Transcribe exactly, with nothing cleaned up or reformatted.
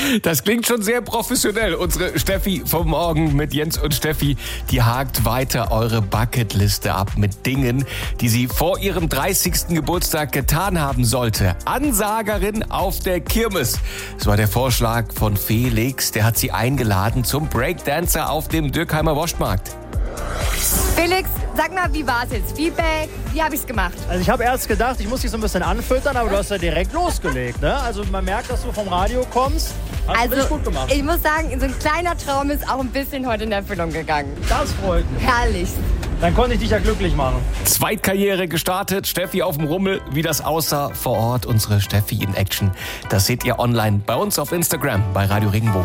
Das klingt schon sehr professionell. Unsere Steffi vom Morgen mit Jens und Steffi, die hakt weiter eure Bucketliste ab mit Dingen, die sie vor ihrem dreißigsten Geburtstag getan haben sollte. Ansagerin auf der Kirmes. Das war der Vorschlag von Felix. Der hat sie eingeladen zum Breakdancer auf dem Dürkheimer Wurstmarkt. Felix, sag mal, wie war's jetzt? Feedback, wie habe ich's gemacht? Also ich habe erst gedacht, ich muss dich so ein bisschen anfüttern, aber du hast ja direkt losgelegt, ne? Also man merkt, dass du vom Radio kommst. Hast du Also, richtig gut gemacht. ich muss sagen, so ein kleiner Traum ist auch ein bisschen heute in Erfüllung gegangen. Das freut mich. Herrlich. Dann konnte ich dich ja glücklich machen. Zweitkarriere gestartet, Steffi auf dem Rummel. Wie das aussah vor Ort, unsere Steffi in Action. Das seht ihr online bei uns auf Instagram bei Radio Regenbogen.